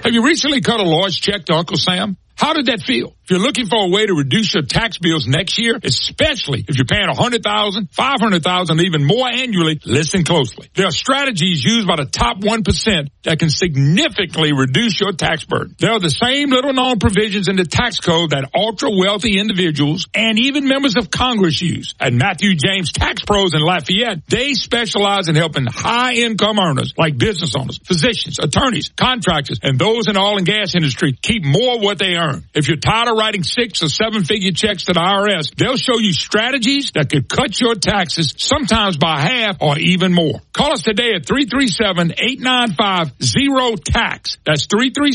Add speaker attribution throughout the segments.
Speaker 1: Have you recently cut a large check to Uncle Sam? How did that feel? If you're looking for a way to reduce your tax bills next year, especially if you're paying $100,000, $500,000, even more annually, listen closely. There are strategies used by the top 1% that can significantly reduce your tax burden. There are the same little-known provisions in the tax code that ultra-wealthy individuals and even members of Congress use. At Matthew James Tax Pros in Lafayette, they specialize in helping high-income earners like business owners, physicians, attorneys, contractors, and those in the oil and gas industry keep more of what they earn. If you're tired of writing 6- or 7-figure checks to the IRS, they'll show you strategies that could cut your taxes sometimes by half or even more. Call us today at 337-895-0TAX. That's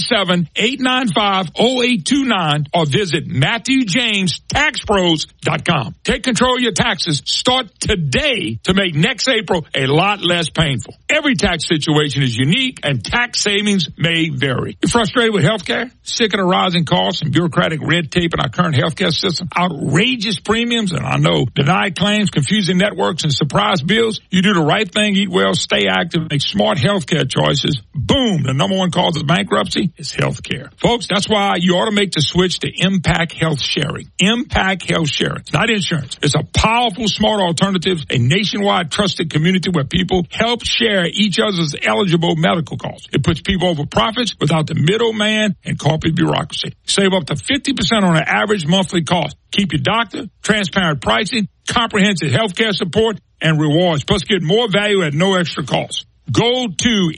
Speaker 1: 337-895-0829 or visit MatthewJamesTaxPros.com. Take control of your taxes. Start today to make next April a lot less painful. Every tax situation is unique and tax savings may vary. You're frustrated with healthcare? Sick of the rising costs and bureaucratic red tape in our current healthcare system? Outrageous premiums and I know denied claims, confusing networks, and surprise bills? You do the right thing, eat well, stay active, make smart healthcare choices. Boom! The number one cause of bankruptcy is healthcare. Folks, that's why you ought to make the switch to Impact Health Sharing. Impact Health Sharing. It's not insurance. It's a powerful, smart alternative, a nationwide trusted community where people help share each other's eligible medical costs. It puts people over profits without the middleman and corporate bureaucracy. Save up to 50% on an average monthly cost. Keep your doctor, transparent pricing, comprehensive healthcare support, and rewards. Plus, get more value at no extra cost. Go to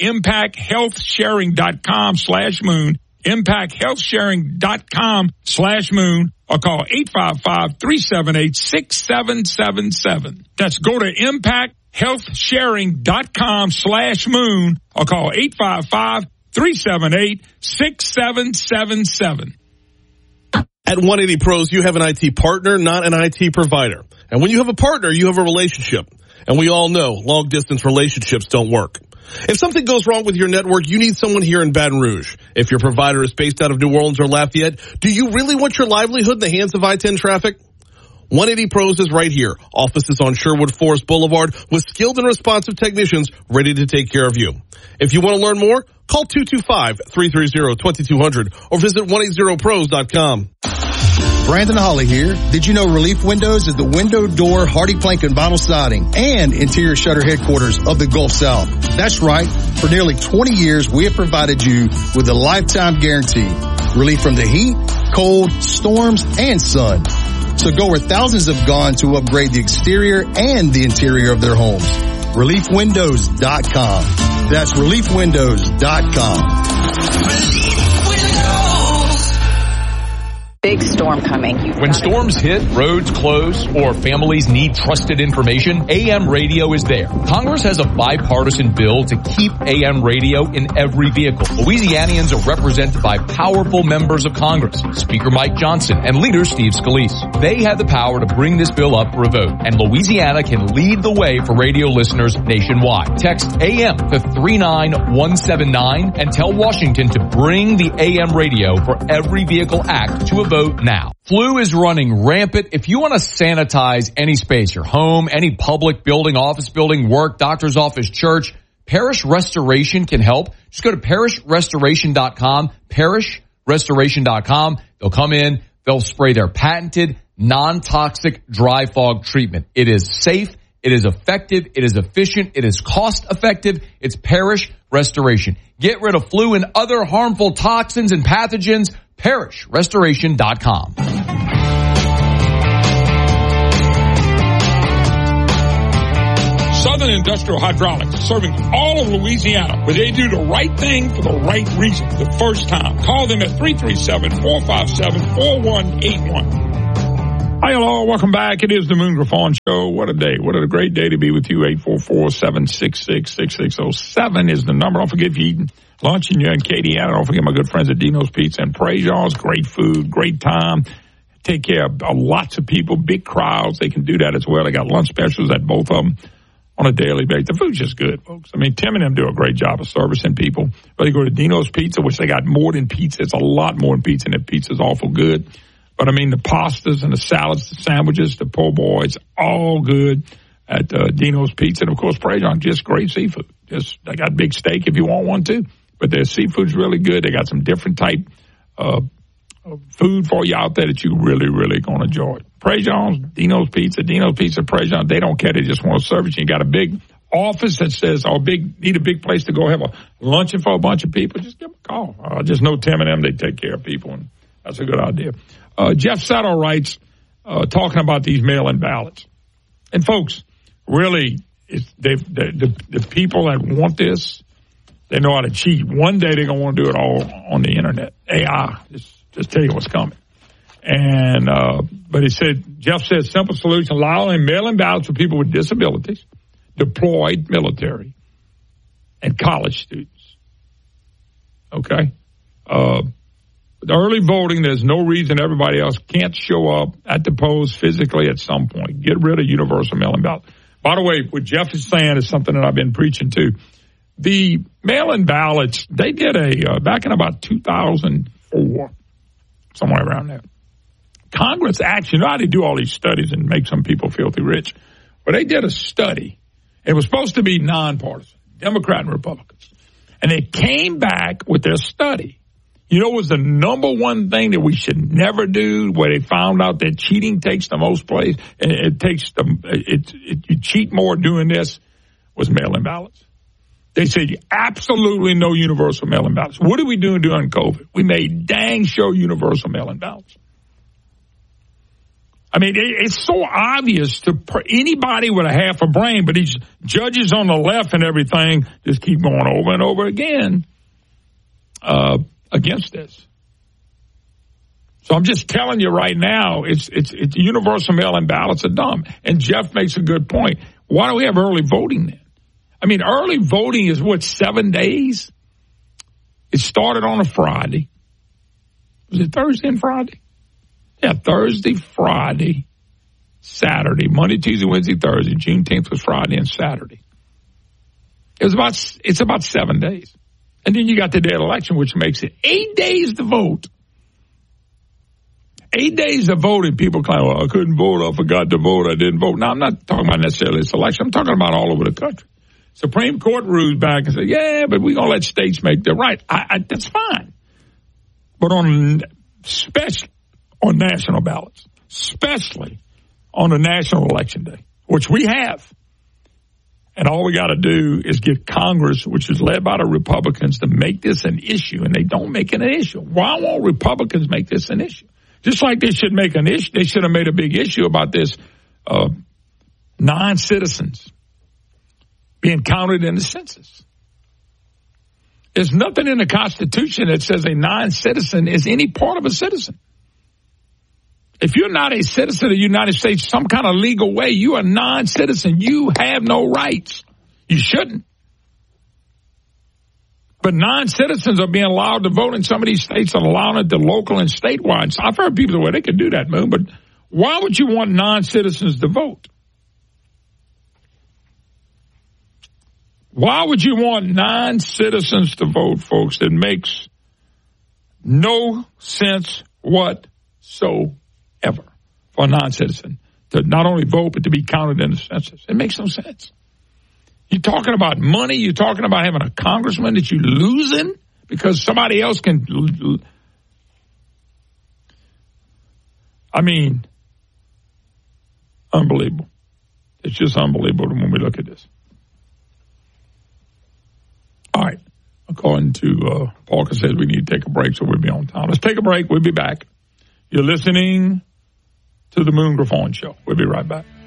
Speaker 1: impacthealthsharing.com/moon, impacthealthsharing.com/moon, or call 855-378-6777. That's go to impacthealthsharing.com/moon, or call 855-378-6777.
Speaker 2: At 180 Pros, you have an IT partner, not an IT provider. And when you have a partner, you have a relationship. And we all know long-distance relationships don't work. If something goes wrong with your network, you need someone here in Baton Rouge. If your provider is based out of New Orleans or Lafayette, do you really want your livelihood in the hands of I-10 traffic? 180 Pros is right here. Offices on Sherwood Forest Boulevard with skilled and responsive technicians ready to take care of you. If you want to learn more, call 225-330-2200 or visit 180pros.com.
Speaker 3: Brandon Holly here. Did you know Relief Windows is the window, door, hardy plank, and vinyl siding and interior shutter headquarters of the Gulf South? That's right. For nearly 20 years, we have provided you with a lifetime guarantee. Relief from the heat, cold, storms, and sun. So go where thousands have gone to upgrade the exterior and the interior of their homes. ReliefWindows.com. That's ReliefWindows.com.
Speaker 4: Big storm coming.
Speaker 5: When storms hit, roads close, or families need trusted information, AM radio is there. Congress has a bipartisan bill to keep AM radio in every vehicle. Louisianians are represented by powerful members of Congress, Speaker Mike Johnson and Leader Steve Scalise. They have the power to bring this bill up for a vote, and Louisiana can lead the way for radio listeners nationwide. Text AM to 39179 and tell Washington to bring the AM radio for Every Vehicle Act to a vote now. Flu is running rampant. If you want to sanitize any space, your home, any public building, office building, work, doctor's office, church, Parish Restoration can help. Just go to parishrestoration.com, parishrestoration.com. They'll come in, they'll spray their patented non-toxic dry fog treatment. It is safe, it is effective, it is efficient, it is cost effective. It's Parish Restoration. Get rid of flu and other harmful toxins and pathogens. parishrestoration.com.
Speaker 1: Southern Industrial Hydraulics, serving all of Louisiana, where they do the right thing for the right reason the first time. Call them at 337-457-4181. Hi, hello. Welcome back. It is the Moon Griffon Show. What a day. What a great day to be with you. 844-766-6607 is the number. Don't forget if you're eating lunch and you're in Acadiana, don't forget my good friends at Dino's Pizza and Prejean's. Great food, great time. Take care of lots of people, big crowds. They can do that as well. They got lunch specials at both of them on a daily basis. The food's just good, folks. I mean, Tim and them do a great job of servicing people. But you go to Dino's Pizza, which they got more than pizza. It's a lot more than pizza, and that pizza's awful good. But, I mean, the pastas and the salads, the sandwiches, the po' boys, all good at Dino's Pizza. And, of course, Prejean, just great seafood. They got big steak if you want one, too. but their seafood's really good. They got some different type of food for you out there that you really, really going to enjoy. Prejean's, Dino's Pizza, Prejean, they don't care. They just want to serve it. You got a big office that says, need a big place to go have a luncheon for a bunch of people. Just give them a call. Just know Tim and them, they take care of people, and that's a good idea. Jeff Settle writes, talking about these mail-in ballots. And folks, really, the people that want this, they know how to cheat. One day they're going to want to do it all on the internet. AI, just tell you what's coming. And, but he said, Jeff said, simple solution, allowing mail-in ballots for people with disabilities, deployed military, and college students. Okay? The early voting, there's no reason everybody else can't show up at the polls physically at some point. Get rid of universal mail-in ballot. By the way, what Jeff is saying is something that I've been preaching to. The mail-in ballots, they did back in about 2004, somewhere around there. Congress actually, you know how they do all these studies and make some people filthy rich? Well, they did a study. It was supposed to be nonpartisan, Democrat and Republicans. And they came back with their study. You know what was the number one thing that we should never do, where they found out that cheating takes the most place, and you cheat more doing this, was mail-in ballots. They said absolutely no universal mail-in ballots. What did we do during COVID? We made dang sure universal mail-in ballots. I mean, it's so obvious to anybody with a half a brain, but these judges on the left and everything just keep going over and over again against this. So I'm just telling you right now, it's universal mail-in ballots are dumb. And Jeff makes a good point. Why don't we have early voting then? I mean, early voting is 7 days? It started on a Friday. Was it Thursday and Friday? Yeah, Thursday, Friday, Saturday, Monday, Tuesday, Wednesday, Thursday. Juneteenth was Friday and Saturday. It's about 7 days. And then you got the day of the election, which makes it 8 days to vote. 8 days to vote, and people claim, well, I couldn't vote, I forgot to vote, I didn't vote. No, I'm not talking about necessarily this election. I'm talking about all over the country. Supreme Court rules back and said, yeah, but we're going to let states make their right. That's fine. But especially on national ballots, especially on the national election day, which we have. And all we got to do is get Congress, which is led by the Republicans, to make this an issue, and they don't make it an issue. Why won't Republicans make this an issue? Just like they should make an issue, they should have made a big issue about this non-citizens being counted in the census. There's nothing in the Constitution that says a non-citizen is any part of a citizen. If you're not a citizen of the United States, some kind of legal way, you are a non-citizen. You have no rights. You shouldn't. But non-citizens are being allowed to vote in some of these states and allowing it to local and statewide. So I've heard people say, well, they could do that, Moon, but why would you want non-citizens to vote? Why would you want non-citizens to vote, folks? It makes no sense whatsoever for a non-citizen to not only vote, but to be counted in the census. It makes no sense. You're talking about money. You're talking about having a congressman that you're losing because somebody else can. I mean, unbelievable. It's just unbelievable when we look at this. All right. According to Parker says we need to take a break, so we'll be on time. Let's take a break. We'll be back. You're listening to the Moon Griffon Show. We'll be right back.